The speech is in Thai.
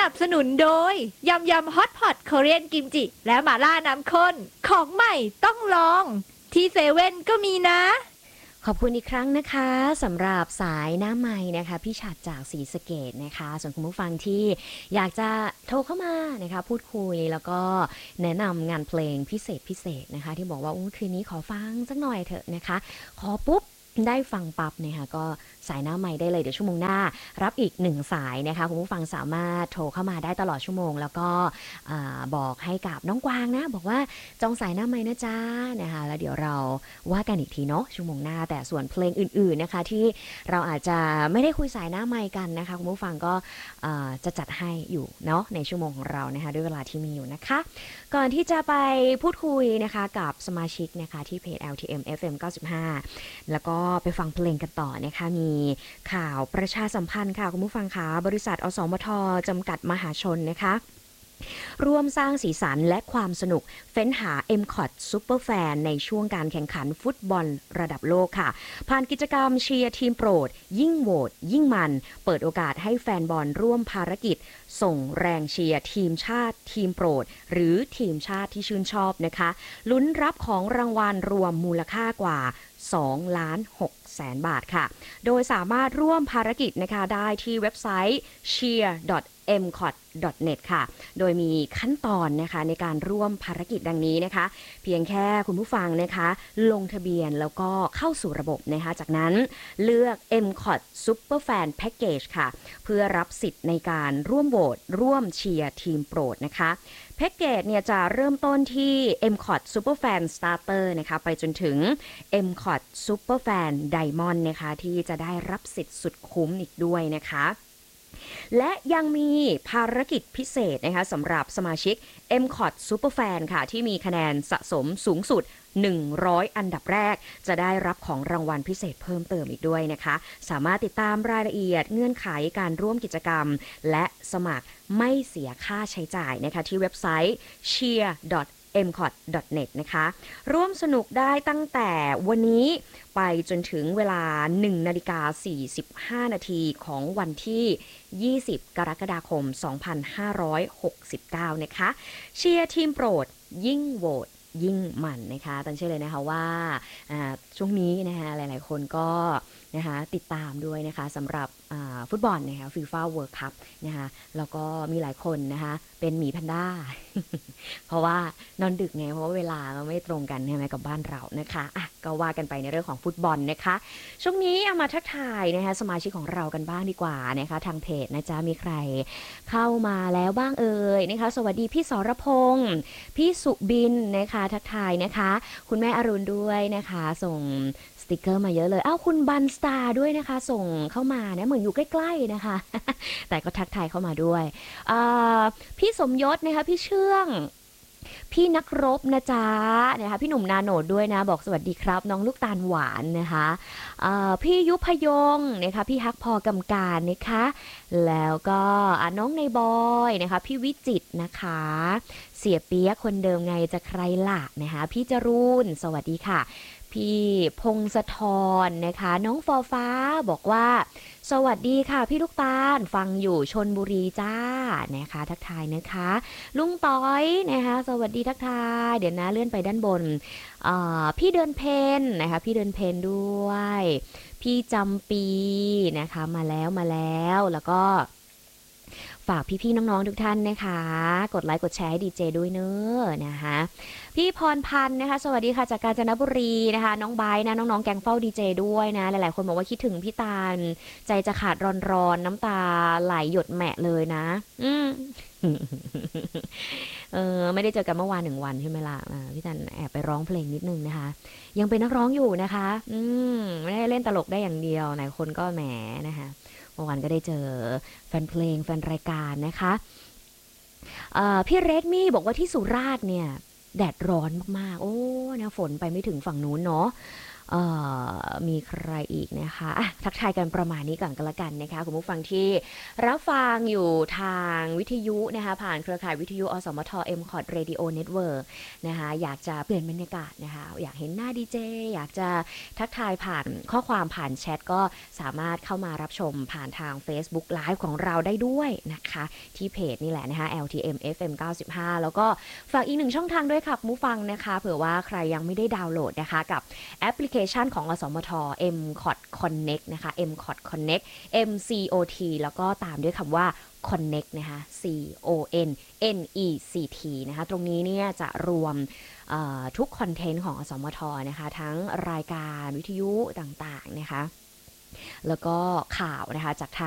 นับสนุนโดยยำยำฮอตพอตคอเรียนกิมจิและหม่าล่าน้ำข้นของใหม่ต้องลองที่เซเว่นก็มีนะขอบคุณอีกครั้งนะคะสำหรับสายหน้าไม้นะคะพี่ฉัตรจากศรีสะเกษนะคะส่วนคุณผู้ฟังที่อยากจะโทรเข้ามานะคะพูดคุยแล้วก็แนะนำงานเพลงพิเศษนะคะที่บอกว่าคืนนี้ขอฟังสักหน่อยเถอะนะคะขอปุ๊บได้ฟังปั๊บนะคะก็สายหน้าไม้ได้เลยเดี๋ยวชั่วโมงหน้ารับอีก1สายนะคะคุณผู้ฟังสามารถโทรเข้ามาได้ตลอดชั่วโมงแล้วก็บอกให้กับน้องกวางนะบอกว่าจองสายหน้าไม้นะจ๊ะนะคะแล้วเดี๋ยวเราว่ากันอีกทีเนาะชั่วโมงหน้าแต่ส่วนเพลงอื่นๆนะคะที่เราอาจจะไม่ได้คุยสายหน้าไม้กันนะคะคุณผู้ฟังก็จะจัดให้อยู่เนาะในชั่วโมงของเรานะคะด้วยเวลาที่มีอยู่นะคะก่อนที่จะไปพูดคุยนะคะกับสมาชิกนะคะที่เพจ LTM FM 95แล้วก็ไปฟังเพลงกันต่อนะคะมีข่าวประชาสัมพันธ์ค่ะคุณผู้ฟังคะบริษัทอสมทจำกัดมหาชนนะคะร่วมสร้างสีสันและความสนุกเฟ้นหา MCOT Superfan ในช่วงการแข่งขันฟุตบอลระดับโลกค่ะผ่านกิจกรรมเชียร์ทีมโปรดยิ่งโหวตยิ่งมันเปิดโอกาสให้แฟนบอลร่วมภารกิจส่งแรงเชียร์ทีมชาติทีมโปรดหรือทีมชาติที่ชื่นชอบนะคะลุ้นรับของรางวัลรวมมูลค่ากว่า2,600,000 บาทค่ะโดยสามารถร่วมภารกิจนะคะได้ที่เว็บไซต์ cheer.mcot.net ค่ะโดยมีขั้นตอนนะคะในการร่วมภารกิจดังนี้นะคะเพียงแค่คุณผู้ฟังนะคะลงทะเบียนแล้วก็เข้าสู่ระบบนะคะจากนั้นเลือก MCOT Superfan Package ค่ะเพื่อรับสิทธิ์ในการร่วมโหวตร่วมเชียร์ทีมโปรดนะคะแพ็กเกจเนี่ยจะเริ่มต้นที่ MCOT Superfan Starter นะคะไปจนถึง MCOT Superfan Diamond นะคะที่จะได้รับสิทธิ์สุดคุ้มอีกด้วยนะคะและยังมีภารกิจพิเศษนะคะสำหรับสมาชิก MCOT Superfan ค่ะที่มีคะแนนสะสมสูงสุด100อันดับแรกจะได้รับของรางวัลพิเศษเพิ่มเติมอีกด้วยนะคะสามารถติดตามรายละเอียดเงื่อนไขการร่วมกิจกรรมและสมัครไม่เสียค่าใช้จ่ายนะคะที่เว็บไซต์ cheer.mcot.net นะคะร่วมสนุกได้ตั้งแต่วันนี้ไปจนถึงเวลา 1:45 นาทีของวันที่20กรกฎาคม2569นะคะเชียร์ทีมโปรดยิ่งโหวตยิ่งมันนะคะตั้งชื่อเลยนะคะว่าช่วงนี้นะคะหลายๆคนก็นะคะติดตามด้วยนะคะสำหรับฟุตบอลนะคะฟีฟ่าเวิลด์คัพนะคะแล้วก็มีหลายคนนะคะเป็นหมีแพนด้า เพราะว่านอนดึกไงเพราะว่าเวลามันไม่ตรงกันใช่ไหมกับบ้านเรานะคะอ่ะก็ว่ากันไปในเรื่องของฟุตบอลนะคะช่วงนี้เอามาทักทายนะคะสมาชิกของเรากันบ้างดีกว่านะคะทางเพจนะจ๊ะมีใครเข้ามาแล้วบ้างเอ่ยนะคะสวัสดีพี่สรพงษ์พี่สุบินนะคะทักทายนะคะคุณแม่อรุณด้วยนะคะส่งสติกเกอร์มาเยอะเลยคุณบันสตาร์ด้วยนะคะส่งเข้ามานะเหมือนอยู่ใกล้ๆนะคะ แต่ก็ทักทายเข้ามาด้วยพี่สมยศนะคะพี่เชื่องพี่นักรบนะจ๊ะนะคะพี่หนุ่มนาโนดด้วยนะบอกสวัสดีครับน้องลูกตาลหวานนะคะพี่ยุพยงนะคะพี่ฮักพอกำการนะคะแล้วก็น้องในบอยนะคะพี่วิจิตนะคะเสียเปียกคนเดิมไงจะใครล่ะนะคะพี่จรูนสวัสดีค่ะพี่พงศธรนะคะน้องฟอฟ้าบอกว่าสวัสดีค่ะพี่ลูกตาลฟังอยู่ชลบุรีจ้านะคะทักทายนะคะลุงต้อยนะคะสวัสดีทักทายเดี๋ยวนะเลื่อนไปด้านบนพี่เดินเพนนะคะพี่เดินเพนด้วยพี่จำปีนะคะมาแล้วแล้วก็ฝากพี่ๆน้องๆทุกท่านนะคะกดไลค์กดแชร์ให้ดีเจด้วยเนอะนะคะพี่พรพันธ์นะคะสวัสดีค่ะจากกาญจนบุรีนะคะน้องไบร์ทนะน้องๆแกงเฝ้าดีเจด้วยนะหลายๆคนบอกว่าคิดถึงพี่ตาลใจจะขาดร้อนๆน้ำตาไหลหยดแหมะเลยนะไม่ได้เจอกันเมื่อวาน1 วันใช่ไหมล่ะพี่ตันแอบไปร้องเพลงนิดนึงนะคะยังเป็นนักร้องอยู่นะคะไม่ได้เล่นตลกได้อย่างเดียวหลายคนก็แหมนะคะเมื่อวานก็ได้เจอแฟนเพลงแฟนรายการนะคะพี่เรดมี่บอกว่าที่สุราษฎร์เนี่ยแดดร้อนมากๆโอ้นะฝนไปไม่ถึงฝั่งนู้นเนาะมีใครอีกนะคะทักทายกันประมาณนี้ก่อนก็แล้วกันนะคะคุณผู้ฟังที่รับฟังอยู่ทางวิทยุนะคะผ่านเครือข่ายวิทยุอสมท MCOT Radio Network นะคะอยากจะเปลี่ยนบรรยากาศนะคะอยากเห็นหน้าดีเจอยากจะทักทายผ่านข้อความผ่านแชทก็สามารถเข้ามารับชมผ่านทาง Facebook Live ของเราได้ด้วยนะคะที่เพจนี่แหละนะคะ LTM FM 95แล้วก็ฝากอีกหนึ่งช่องทางด้วยค่ะคุณผู้ฟังนะคะเผื่อว่าใครยังไม่ได้ดาวน์โหลดนะคะกับแอปพลิเคชันของอสมท MCOT Connect นะคะ MCOT Connect MCOT แล้วก็ตามด้วยคำว่า Connect นะคะ CONNECT นะคะตรงนี้เนี่ยจะรวมทุกคอนเทนต์ของอสมทนะคะทั้งรายการวิทยุต่างๆนะคะแล้วก็ข่าวนะคะจาก